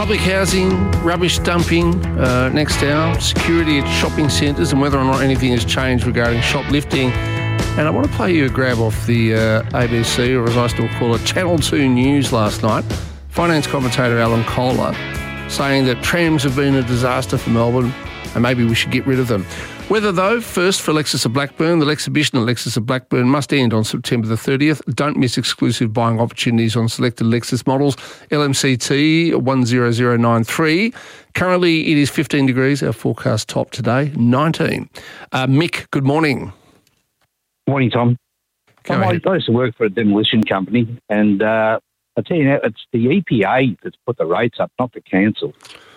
Public housing, rubbish dumping, next hour, security at shopping centres and whether or not anything has changed regarding shoplifting. And I want to play you a grab off the ABC, or as I still call it, Channel 2 News last night. Finance commentator Alan Kohler saying that trams have been a disaster for Melbourne and maybe we should get rid of them. Weather, though, first for Lexus of Blackburn. The exhibition at Lexus of Blackburn must end on September the 30th. Don't miss exclusive buying opportunities on selected Lexus models. LMCT 10093. Currently, it is 15 degrees. Our forecast top today, 19. Mick, good morning. Morning, Tom. I used to work for a demolition company, and I tell you now, it's the EPA that's put the rates up, not the council.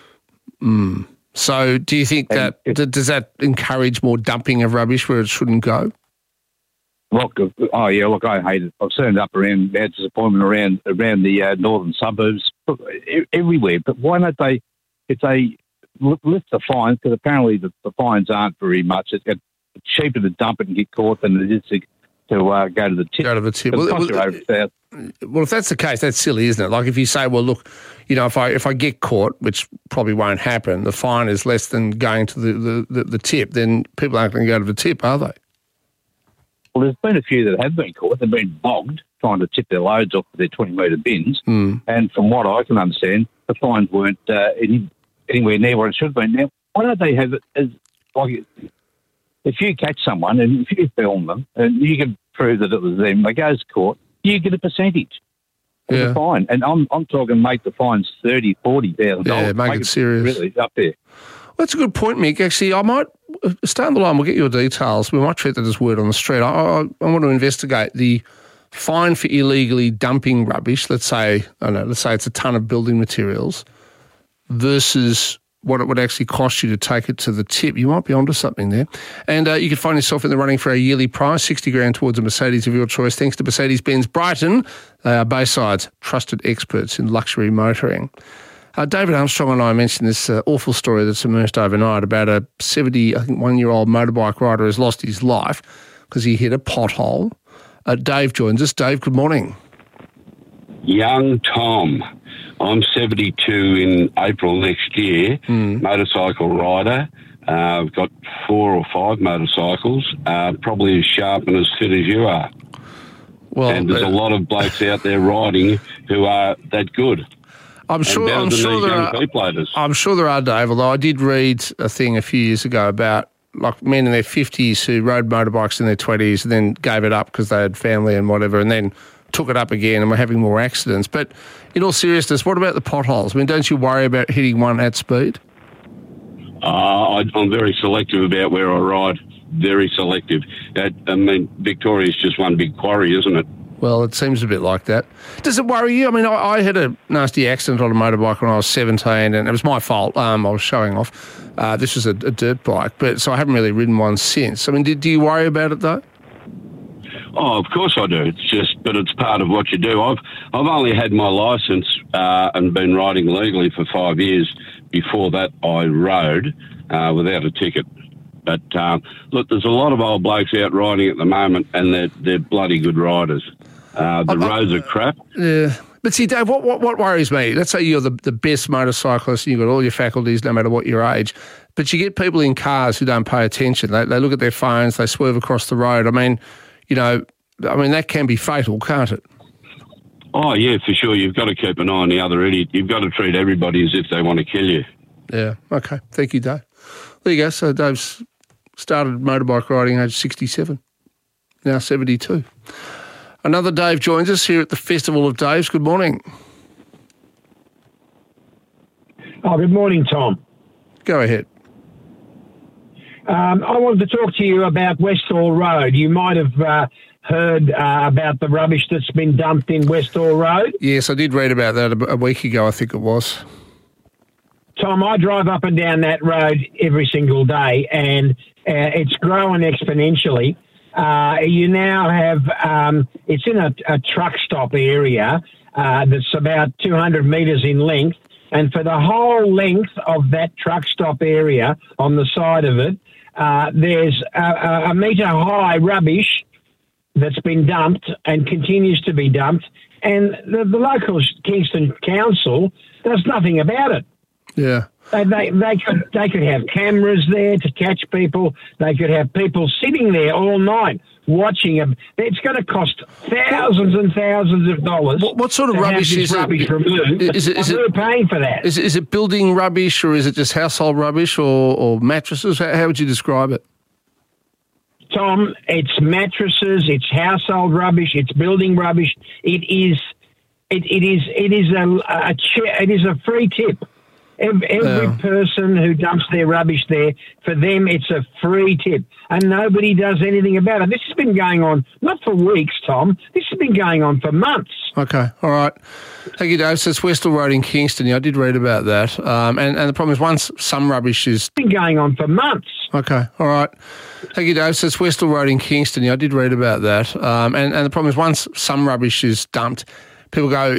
So do you think does that encourage more dumping of rubbish where it shouldn't go? Look, I hate it. I've turned up around, had disappointment around the northern suburbs, everywhere. But why don't they, if they lift the fines, because apparently the fines aren't very much. It's cheaper to dump it and get caught than it is to go to the tip. Go to the tip. Well, if that's the case, that's silly, isn't it? Like if you say, well, look, you know, if I get caught, which probably won't happen, the fine is less than going to the tip, then people aren't going to go to the tip, are they? Well, there's been a few that have been caught. They've been bogged trying to tip their loads off their 20-metre bins. And from what I can understand, the fines weren't anywhere near what it should have been. Now, why don't they have it as, like, if you catch someone and if you film them and you can prove that it was them, they go to court, you get a percentage of the fine. And I'm talking make the fines $30,000, $40,000. Yeah, make it serious. Really up there. Well, that's a good point, Mick. Actually, I might stay on the line. We'll get your details. We might treat that as word on the street. I want to investigate the fine for illegally dumping rubbish. Let's say it's a ton of building materials versus what it would actually cost you to take it to the tip. You might be onto something there. And you could find yourself in the running for a yearly prize, $60,000 towards a Mercedes of your choice, thanks to Mercedes-Benz Brighton. They are Bayside's trusted experts in luxury motoring. David Armstrong and I mentioned this awful story that's emerged overnight about a 71-year-old motorbike rider who's lost his life because he hit a pothole. Dave joins us. Dave, good morning. Young Tom. I'm 72 in April next year, motorcycle rider. I've got 4 or 5 motorcycles, probably as sharp and as fit as you are. Well, and there's a lot of blokes out there riding who are that good. I'm sure there are, Dave, although I did read a thing a few years ago about like men in their 50s who rode motorbikes in their 20s and then gave it up because they had family and whatever, and then took it up again and were having more accidents. But in all seriousness, what about the potholes? I mean, don't you worry about hitting one at speed? I'm very selective about where I ride, very selective. Victoria's just one big quarry, isn't it? Well, it seems a bit like that. Does it worry you? I mean, I had a nasty accident on a motorbike when I was 17 and it was my fault. I was showing off. This was a dirt bike, so I haven't really ridden one since. I mean, do you worry about it though? Oh, of course I do. But it's part of what you do. I've only had my licence and been riding legally for 5 years. Before that, I rode without a ticket. But look, there's a lot of old blokes out riding at the moment, and they're bloody good riders. The roads are crap. Yeah. But see, Dave, what worries me, let's say you're the best motorcyclist and you've got all your faculties no matter what your age, but you get people in cars who don't pay attention. They look at their phones, they swerve across the road. I mean, that can be fatal, can't it? Oh, yeah, for sure. You've got to keep an eye on the other idiot. You've got to treat everybody as if they want to kill you. Yeah, okay. Thank you, Dave. There you go. So Dave's started motorbike riding age 67, now 72. Another Dave joins us here at the Festival of Daves. Good morning. Oh, good morning, Tom. Go ahead. I wanted to talk to you about Westall Road. You might have heard about the rubbish that's been dumped in Westall Road. Yes, I did read about that a week ago, I think it was. Tom, I drive up and down that road every single day, and it's growing exponentially. You now have, it's in a truck stop area that's about 200 metres in length, and for the whole length of that truck stop area on the side of it, there's a metre high rubbish that's been dumped and continues to be dumped, and the local Kingston Council does nothing about it. Yeah. They could have cameras there to catch people. They could have people sitting there all night watching them. It's going to cost thousands and thousands of dollars. What sort of rubbish is rubbish it? Removed. We're paying for that. Is it building rubbish, or is it just household rubbish, or mattresses? How would you describe it? Tom, it's mattresses, it's household rubbish, it's building rubbish. It is a free tip. Every person who dumps their rubbish there, for them, it's a free tip. And nobody does anything about it. This has been going on, not for weeks, Tom. This has been going on for months. Okay, all right. Thank you, Dave. So it's Westall Road in Kingston. Yeah, I did read about that. And the problem is once some rubbish is... It's been going on for months. Okay, all right. Thank you, Dave. So it's Westall Road in Kingston. Yeah, I did read about that. And the problem is once some rubbish is dumped, people go...